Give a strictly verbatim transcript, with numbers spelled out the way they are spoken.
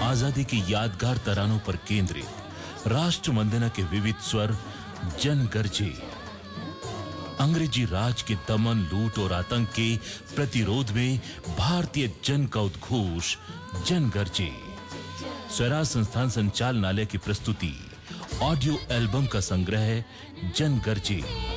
आजादी की यादगार तरानों पर केंद्रित राष्ट्र वंदना के विविध स्वर जन गरजे। अंग्रेजी राज के दमन, लूट और आतंक के प्रतिरोध में भारतीय जन का उद्घोष जन गरजे। स्वराज संस्थान संचालनालय की प्रस्तुति ऑडियो एल्बम का संग्रह जन गरजे।